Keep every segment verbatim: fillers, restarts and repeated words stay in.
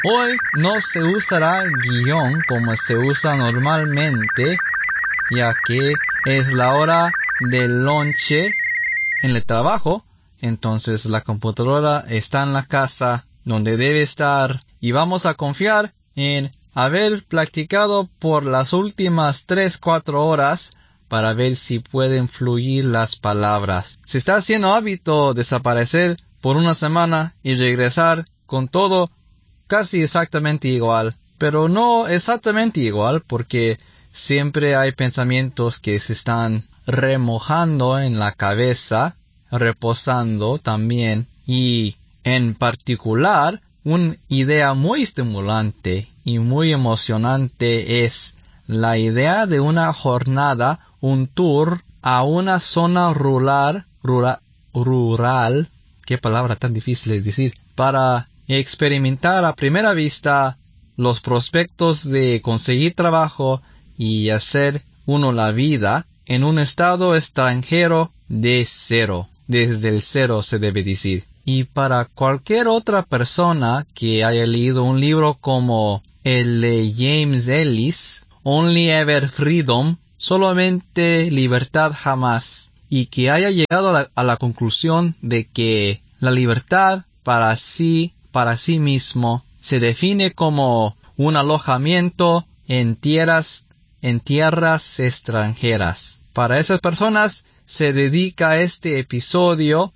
Hoy no se usará guión como se usa normalmente, ya que es la hora del lonche en el trabajo. Entonces la computadora está en la casa donde debe estar y vamos a confiar en haber practicado por las últimas tres cuatro horas para ver si pueden fluir las palabras. Se está haciendo hábito desaparecer por una semana y regresar con todo casi exactamente igual, pero no exactamente igual porque siempre hay pensamientos que se están remojando en la cabeza, reposando también, y en particular una idea muy estimulante y muy emocionante es la idea de una jornada, un tour a una zona rural, rural, rural, qué palabra tan difícil de decir, para experimentar a primera vista los prospectos de conseguir trabajo y hacer uno la vida en un estado extranjero de cero, desde el cero se debe decir. Y para cualquier otra persona que haya leído un libro como el de James Ellis, Only Ever Freedom, solamente libertad jamás, y que haya llegado a la, a la conclusión de que la libertad para sí, para sí mismo, se define como un alojamiento en tierras, en tierras extranjeras. Para esas personas se dedica este episodio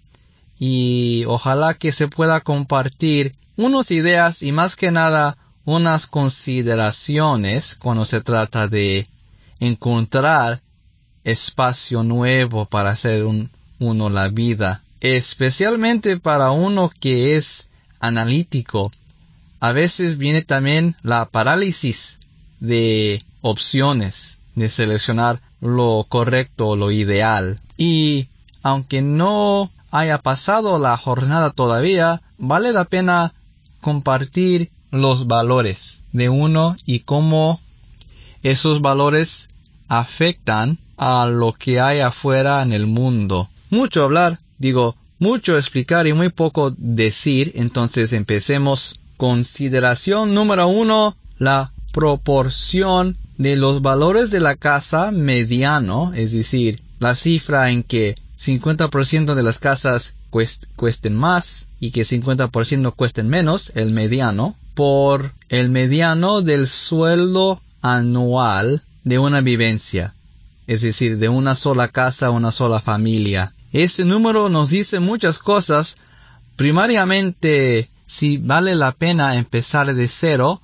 y ojalá que se pueda compartir unas ideas y más que nada unas consideraciones cuando se trata de encontrar espacio nuevo para hacer un, uno la vida, especialmente para uno que es analítico. A veces viene también la parálisis de opciones, de seleccionar lo correcto o lo ideal. Y aunque no haya pasado la jornada todavía, vale la pena compartir los valores de uno y cómo esos valores afectan a lo que hay afuera en el mundo. Mucho hablar, digo, mucho explicar y muy poco decir, entonces empecemos. Consideración número uno, la proporción de los valores de la casa mediano, es decir, la cifra en que cincuenta por ciento de las casas cuest- cuesten más y que cincuenta por ciento cuesten menos, el mediano, por el mediano del sueldo anual de una vivencia, es decir, de una sola casa, una sola familia. Ese número nos dice muchas cosas, primariamente si vale la pena empezar de cero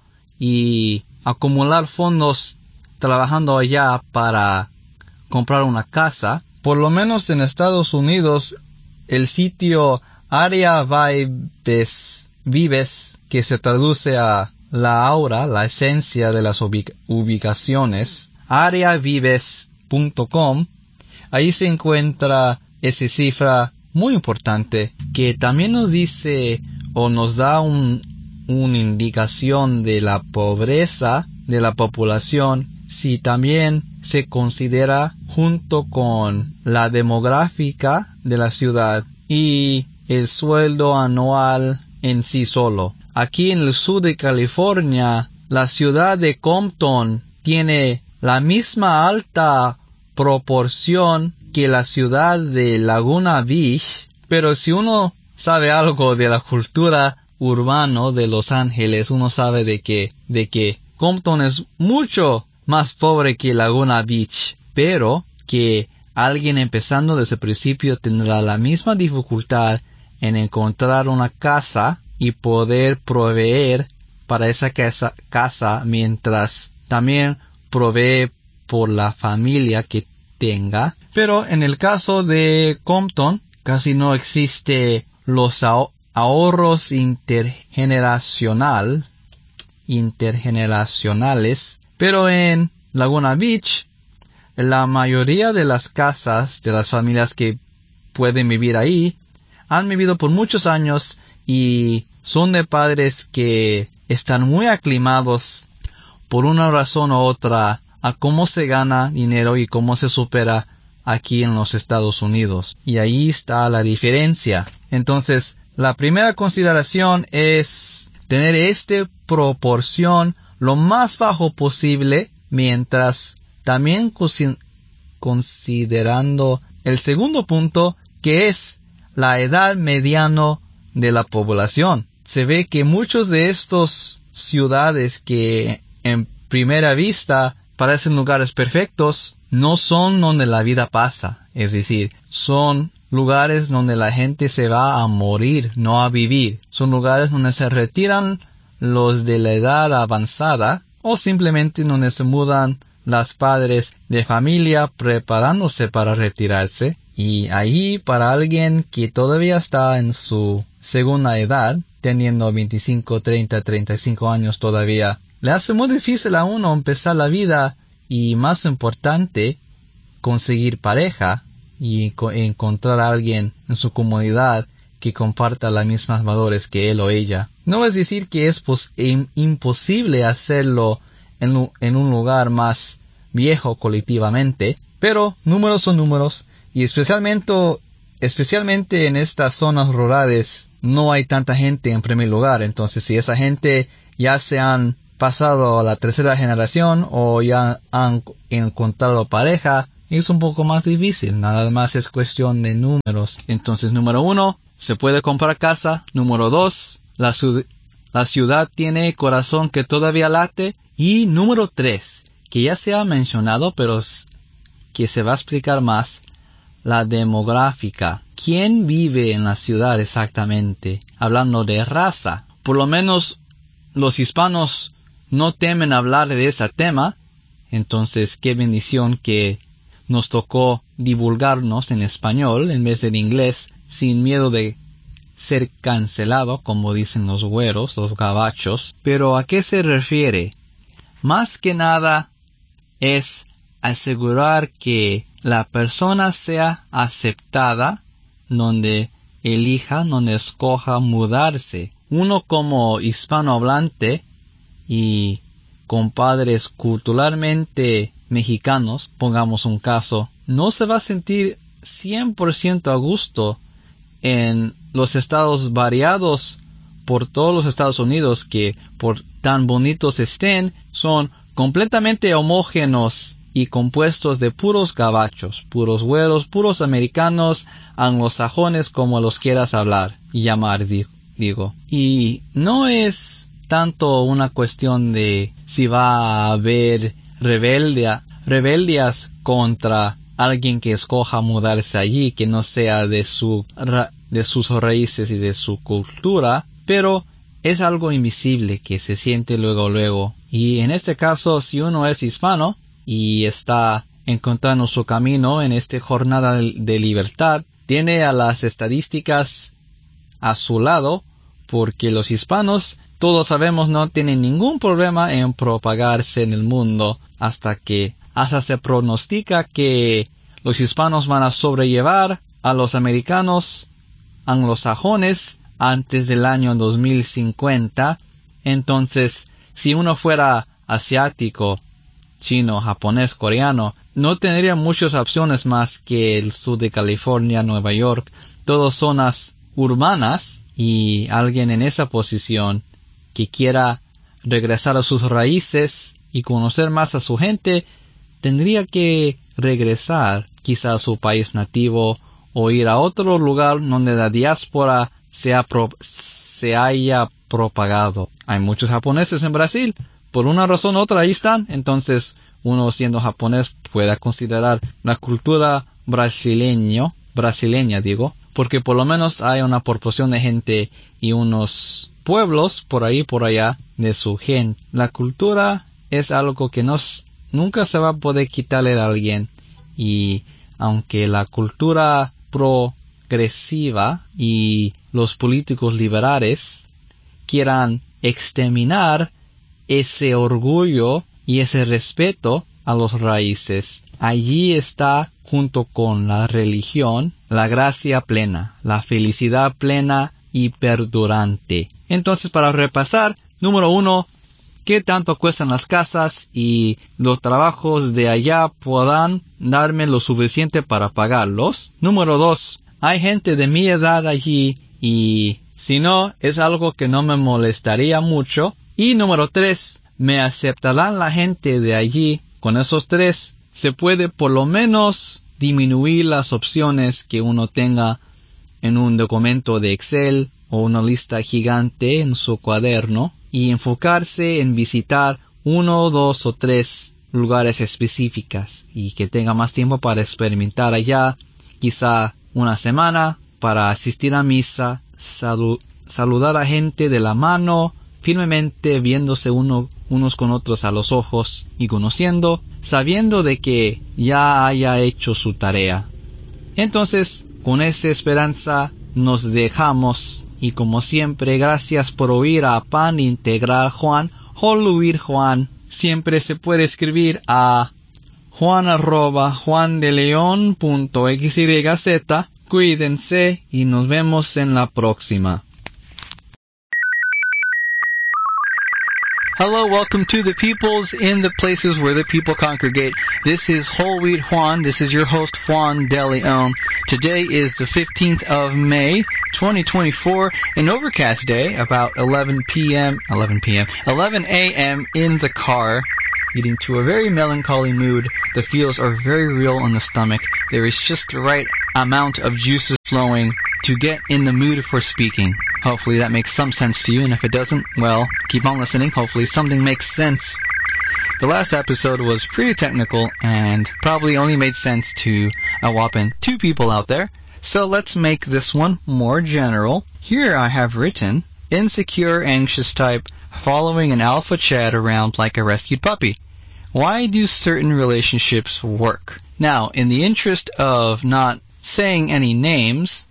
y acumular fondos trabajando allá para comprar una casa. Por lo menos en Estados Unidos, el sitio Área Vives, Vives, que se traduce a la aura, la esencia de las ubic- ubicaciones, area vives punto com, ahí se encuentra esa cifra muy importante que también nos dice o nos da un, una indicación de la pobreza de la población si también se considera junto con la demográfica de la ciudad y el sueldo anual en sí solo. Aquí en el sur de California, la ciudad de Compton tiene la misma alta proporción que la ciudad de Laguna Beach, pero si uno sabe algo de la cultura urbana de Los Ángeles, uno sabe de que, de que Compton es mucho más pobre que Laguna Beach, pero que alguien empezando desde el principio tendrá la misma dificultad en encontrar una casa y poder proveer para esa casa, casa mientras también provee por la familia que tenga. Pero en el caso de Compton casi no existe los ahorros intergeneracional, intergeneracionales, pero en Laguna Beach la mayoría de las casas de las familias que pueden vivir ahí han vivido por muchos años y son de padres que están muy aclimados por una razón u otra a cómo se gana dinero y cómo se supera aquí en los Estados Unidos. Y ahí está la diferencia. Entonces, la primera consideración es tener esta proporción lo más bajo posible, mientras también considerando el segundo punto, que es la edad mediana de la población. Se ve que muchos de estos ciudades que en primera vista parecen lugares perfectos, no son donde la vida pasa. Es decir, son lugares donde la gente se va a morir, no a vivir. Son lugares donde se retiran los de la edad avanzada o simplemente donde se mudan las padres de familia preparándose para retirarse. Y ahí, para alguien que todavía está en su segunda edad, teniendo veinticinco, treinta, treinta y cinco años todavía, le hace muy difícil a uno empezar la vida y, más importante, conseguir pareja y co- encontrar a alguien en su comunidad que comparta los mismos valores que él o ella. No es decir que es pos- im- imposible hacerlo en, lu- en un lugar más viejo colectivamente, pero números son números, y especialmente, especialmente en estas zonas rurales no hay tanta gente en primer lugar. Entonces, si esa gente ya se han pasado a la tercera generación o ya han encontrado pareja, es un poco más difícil. Nada más es cuestión de números. Entonces, número uno, se puede comprar casa. Número dos, la, ciud- la ciudad tiene corazón que todavía late. Y número tres, que ya se ha mencionado, pero que se va a explicar más, la demográfica. ¿Quién vive en la ciudad exactamente? Hablando de raza. Por lo menos los hispanos no temen hablar de ese tema. Entonces, qué bendición que nos tocó divulgarnos en español en vez de en inglés, sin miedo de ser cancelado, como dicen los güeros, los gabachos. Pero ¿a qué se refiere? Más que nada es asegurar que la persona sea aceptada donde elija, donde escoja mudarse. Uno como hispanohablante y con padres culturalmente mexicanos, pongamos un caso, no se va a sentir cien por ciento a gusto en los estados variados por todos los Estados Unidos, que por tan bonitos estén, son completamente homogéneos y compuestos de puros gabachos, puros güeros, puros americanos, anglosajones, como los quieras hablar y llamar, digo. Y no es tanto una cuestión de si va a haber rebeldia, rebeldias contra alguien que escoja mudarse allí, que no sea de su ra- de sus raíces y de su cultura, pero es algo invisible que se siente luego luego. Y en este caso, si uno es hispano y está encontrando su camino en esta jornada de, de libertad, tiene a las estadísticas a su lado, porque los hispanos, todos sabemos, no tienen ningún problema en propagarse en el mundo, hasta que hasta se pronostica que los hispanos van a sobrellevar a los americanos anglosajones antes del año dos mil cincuenta. Entonces, si uno fuera asiático, chino, japonés, coreano, no tendría muchas opciones más que el sur de California, Nueva York, todas zonas urbanas, y alguien en esa posición que quiera regresar a sus raíces y conocer más a su gente, tendría que regresar quizá a su país nativo o ir a otro lugar donde la diáspora se, ha pro- se haya propagado. Hay muchos japoneses en Brasil, por una razón u otra ahí están. Entonces, uno siendo japonés pueda considerar la cultura brasileño, brasileña digo, porque por lo menos hay una proporción de gente y unos pueblos por ahí por allá de su gente. La cultura es algo que nos, nunca se va a poder quitarle a alguien, y aunque la cultura progresiva y los políticos liberales quieran exterminar ese orgullo y ese respeto a los raíces, allí está, junto con la religión, la gracia plena, la felicidad plena y perdurante. Entonces, para repasar, número uno, ¿qué tanto cuestan las casas y los trabajos de allá puedan darme lo suficiente para pagarlos? Número dos, hay gente de mi edad allí y si no, es algo que no me molestaría mucho. Y número tres, ¿me aceptarán la gente de allí? Con esos tres, se puede por lo menos disminuir las opciones que uno tenga en un documento de Excel o una lista gigante en su cuaderno y enfocarse en visitar uno, dos o tres lugares específicos y que tenga más tiempo para experimentar allá, quizá una semana para asistir a misa, salu- saludar a gente de la mano, firmemente viéndose uno, unos con otros a los ojos y conociendo, sabiendo de que ya haya hecho su tarea. Entonces, con esa esperanza nos dejamos y como siempre, gracias por oír a Pan Integral Juan, Holuir Juan. Siempre se puede escribir a juan arroba juandeleon punto xyz. Cuídense y nos vemos en la próxima. Hello, welcome to the peoples in the places where the people congregate. This is Whole Wheat Juan. This is your host, Juan De Leon. Today is the fifteenth of May, twenty twenty-four, an overcast day, about eleven p.m., eleven p.m., eleven a.m. in the car, getting to a very melancholy mood. The feels are very real on the stomach. There is just the right amount of juices flowing to get in the mood for speaking. Hopefully that makes some sense to you, and if it doesn't, well, keep on listening. Hopefully something makes sense. The last episode was pretty technical and probably only made sense to a whopping two people out there. So let's make this one more general. Here I have written, insecure, anxious type, following an alpha Chad around like a rescued puppy. Why do certain relationships work? Now, in the interest of not saying any names,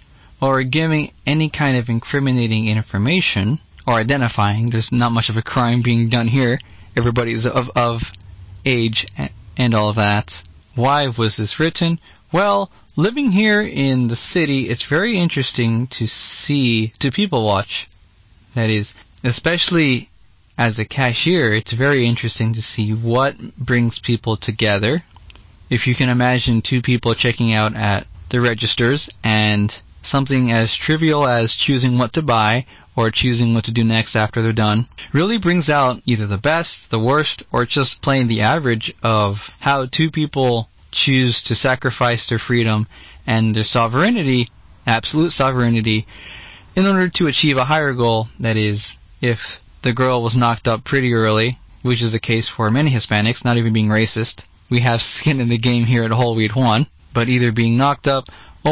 or giving any kind of incriminating information, or identifying, there's not much of a crime being done here, everybody's of, of age and all of that. Why was this written? Well, living here in the city, it's very interesting to see, to people watch. That is, especially as a cashier, it's very interesting to see what brings people together. If you can imagine two people checking out at the registers and something as trivial as choosing what to buy or choosing what to do next after they're done really brings out either the best, the worst, or just plain the average of how two people choose to sacrifice their freedom and their sovereignty, absolute sovereignty, in order to achieve a higher goal. That is, if the girl was knocked up pretty early, which is the case for many Hispanics, not even being racist, we have skin in the game here at Whole Wheat Juan, but either being knocked up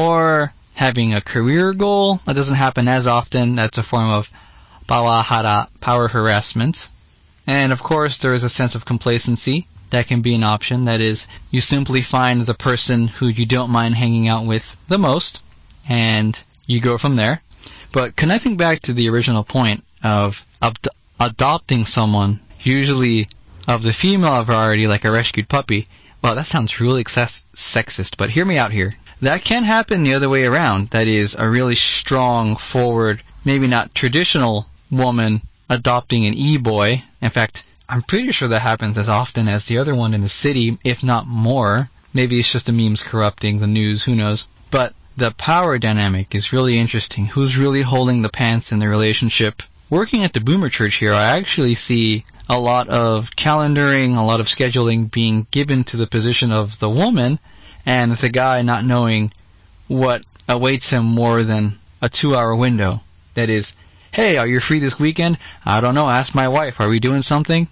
or having a career goal. That doesn't happen as often. That's a form of pawahara, power harassment. And of course, there is a sense of complacency. That can be an option. That is, you simply find the person who you don't mind hanging out with the most, and you go from there. But connecting back to the original point of ad- adopting someone, usually of the female variety, like a rescued puppy, well, that sounds really excess- sexist, but hear me out here. That can happen the other way around. That is, a really strong, forward, maybe not traditional woman adopting an e-boy. In fact, I'm pretty sure that happens as often as the other one in the city, if not more. Maybe it's just the memes corrupting the news, who knows. But the power dynamic is really interesting. Who's really holding the pants in the relationship? Working at the Boomer Church here, I actually see a lot of calendaring, a lot of scheduling being given to the position of the woman, and the guy not knowing what awaits him more than a two-hour window. That is, hey, are you free this weekend? I don't know, ask my wife, are we doing something?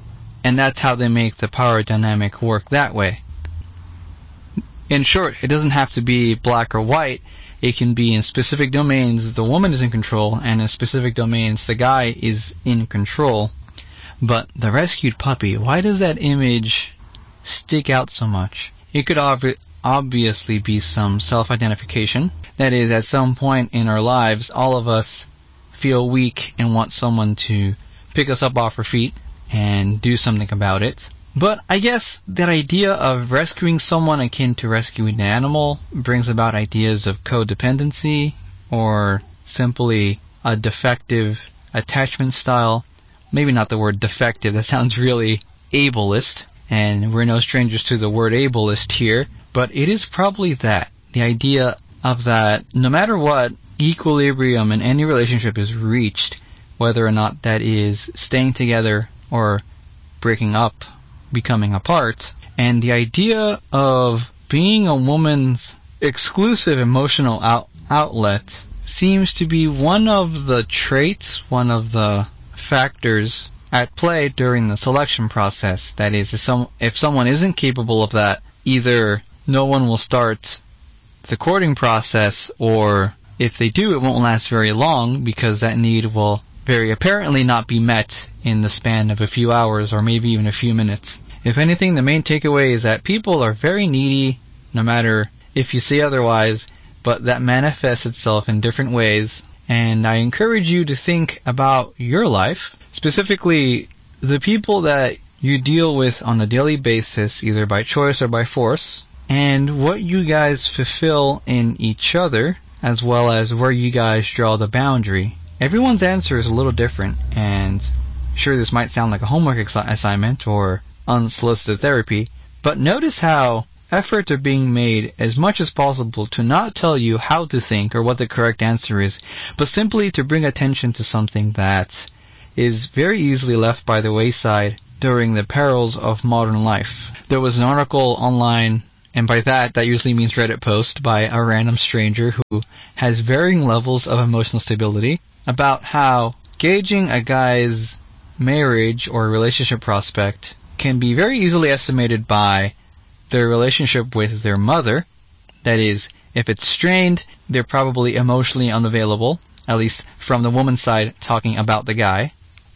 And that's how they make the power dynamic work that way. In short, it doesn't have to be black or white. It can be in specific domains the woman is in control, and in specific domains the guy is in control. But the rescued puppy, why does that image stick out so much? It could ob- obviously be some self-identification. That is, at some point in our lives, all of us feel weak and want someone to pick us up off our feet and do something about it. But I guess that idea of rescuing someone akin to rescuing an animal brings about ideas of codependency or simply a defective attachment style. Maybe not the word defective, that sounds really ableist, and we're no strangers to the word ableist here, but it is probably that. The idea of that no matter what equilibrium in any relationship is reached, whether or not that is staying together or breaking up, becoming apart. And the idea of being a woman's exclusive emotional out- outlet seems to be one of the traits, one of the factors at play during the selection process. That is, if, some, if someone isn't capable of that, either no one will start the courting process, or if they do, it won't last very long because that need will very apparently not be met in the span of a few hours or maybe even a few minutes. If anything, the main takeaway is that people are very needy, no matter if you say otherwise, but that manifests itself in different ways. And I encourage you to think about your life, specifically the people that you deal with on a daily basis, either by choice or by force, and what you guys fulfill in each other, as well as where you guys draw the boundary. Everyone's answer is a little different, and sure, this might sound like a homework ex- assignment or unsolicited therapy, but notice how efforts are being made as much as possible to not tell you how to think or what the correct answer is, but simply to bring attention to something that is very easily left by the wayside during the perils of modern life. There was an article online, and by that, that usually means Reddit post by a random stranger who has varying levels of emotional stability, about how gauging a guy's marriage or relationship prospect can be very easily estimated by their relationship with their mother. That is, if it's strained, they're probably emotionally unavailable, at least from the woman's side talking about the guy.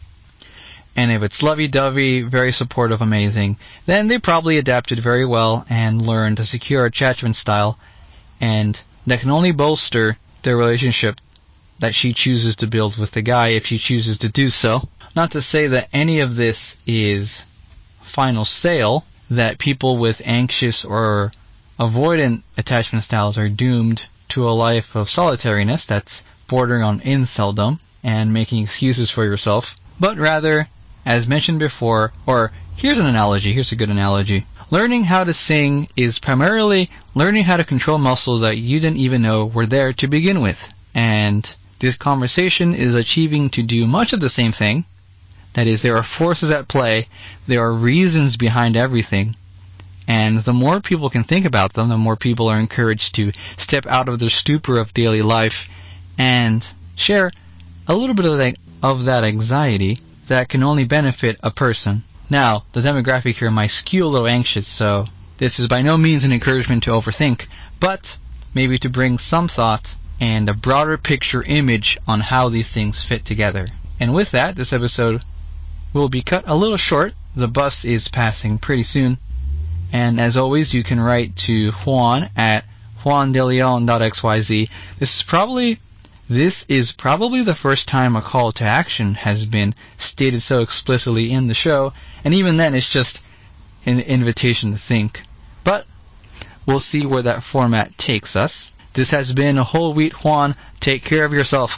And if it's lovey-dovey, very supportive, amazing, then they probably adapted very well and learned a secure attachment style, and that can only bolster their relationship that she chooses to build with the guy if she chooses to do so. Not to say that any of this is final sale, that people with anxious or avoidant attachment styles are doomed to a life of solitariness that's bordering on inceldom and making excuses for yourself, but rather, as mentioned before, or here's an analogy, here's a good analogy. Learning how to sing is primarily learning how to control muscles that you didn't even know were there to begin with. And this conversation is achieving to do much of the same thing. That is, there are forces at play, there are reasons behind everything, and the more people can think about them, the more people are encouraged to step out of their stupor of daily life and share a little bit of that, of that anxiety that can only benefit a person. Now, the demographic here might skew a little anxious, so this is by no means an encouragement to overthink, but maybe to bring some thought and a broader picture image on how these things fit together. And with that, this episode will be cut a little short. The bus is passing pretty soon. And as always, you can write to Juan at juan de leon dot x y z. This is probably This is probably the first time a call to action has been stated so explicitly in the show, and even then it's just an invitation to think. But we'll see where that format takes us. This has been a Whole Wheat Juan. Take care of yourself.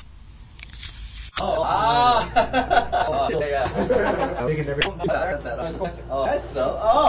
Oh, ah. Oh, yeah. Oh, that's so. Oh.